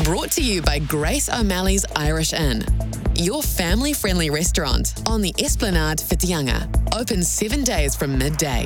Brought to you by Grace O'Malley's Irish Inn. Your family-friendly restaurant on the Esplanade Whitianga. Open 7 days from midday.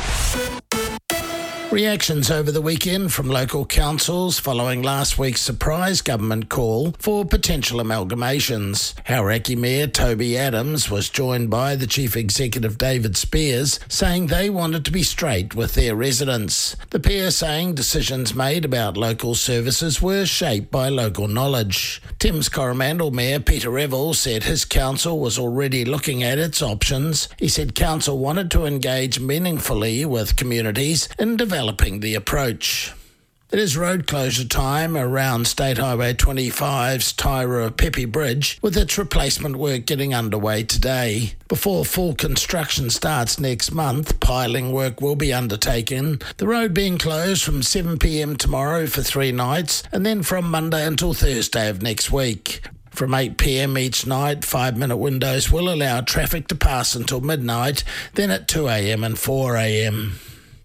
Reactions over the weekend from local councils following last week's surprise government call for potential amalgamations. Hauraki Mayor Toby Adams was joined by the Chief Executive David Spears, saying they wanted to be straight with their residents. The pair saying decisions made about local services were shaped by local knowledge. Thames Coromandel Mayor Peter Revel said his council was already looking at its options. He said council wanted to engage meaningfully with communities in developing the approach. It is road closure time around State Highway 25's Tairua-Pepe Bridge, with its replacement work getting underway today. Before full construction starts next month, piling work will be undertaken, the road being closed from 7 p.m. tomorrow for 3 nights, and then from Monday until Thursday of next week. From 8 p.m. each night, 5-minute windows will allow traffic to pass until midnight, then at 2 a.m. and 4 a.m.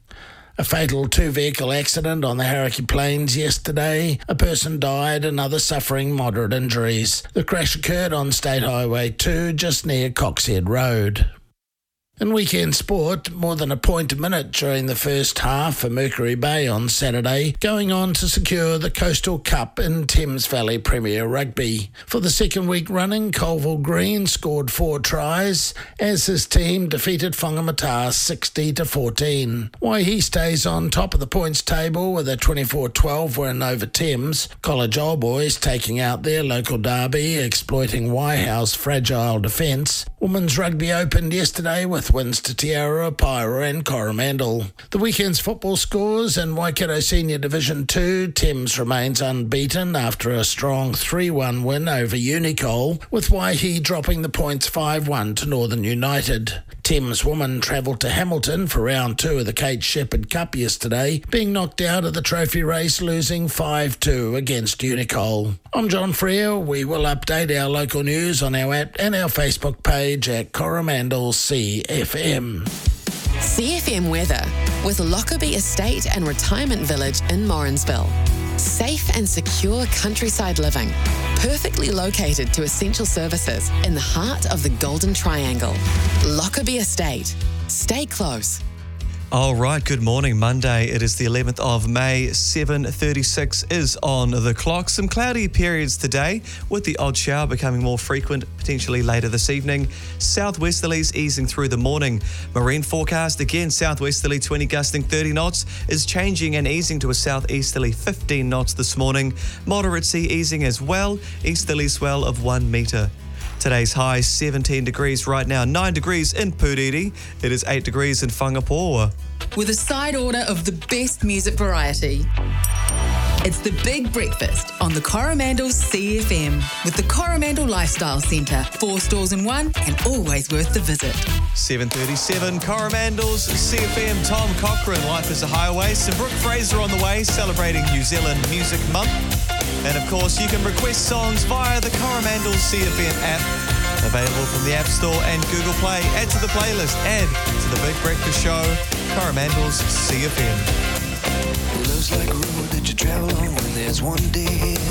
A fatal 2-vehicle accident on the Hauraki Plains yesterday. A person died, another suffering moderate injuries. The crash occurred on State Highway 2 just near Coxhead Road. In weekend sport, more than a point a minute during the first half for Mercury Bay on Saturday, going on to secure the Coastal Cup in Thames Valley Premier Rugby. For the second week running, Colville Green scored 4 tries as his team defeated Whangamata 60-14. Waihi stays on top of the points table with a 24-12 win over Thames. College Old Boys taking out their local derby, exploiting Waiho's fragile defence. Women's rugby opened yesterday with wins to Te Aroha, Paera and Coromandel. The weekend's football scores in Waikato Senior Division 2, Thames remains unbeaten after a strong 3-1 win over Unicole, with Waihi dropping the points 5-1 to Northern United. Thames women travelled to Hamilton for round 2 of the Kate Shepherd Cup yesterday, being knocked out of the trophy race, losing 5-2 against Unicole. I'm John Freer. We will update our local news on our app and our Facebook page at Coromandel CFM. CFM weather with Lockerbie Estate and Retirement Village in Morrinsville. Safe and secure countryside living, perfectly located to essential services in the heart of the Golden Triangle. Lockerbie Estate. Stay close. All right, good morning. Monday, it is the 11th of May, 7:36 is on the clock. Some cloudy periods today, with the odd shower becoming more frequent, potentially later this evening. Southwesterlies easing through the morning. Marine forecast, again, southwesterly 20 gusting 30 knots, is changing and easing to a southeasterly 15 knots this morning. Moderate sea easing as well, easterly swell of 1 metre. Today's high 17 degrees right now, 9 degrees in Puriri. It is 8 degrees in Whangapoa. With a side order of the best music variety. It's the Big Breakfast on the Coromandel CFM with the Coromandel Lifestyle Centre. 4 stores in one and always worth the visit. 7:37, Coromandel's CFM, Tom Cochrane, Life is a Highway. Some Brooke Fraser on the way, celebrating New Zealand Music Month. And of course, you can request songs via the Coromandel CFM app, available from the App Store and Google Play. Add to the playlist, add to the Big Breakfast Show, Coromandel's CFM. It looks like a road that you travel on when there's one day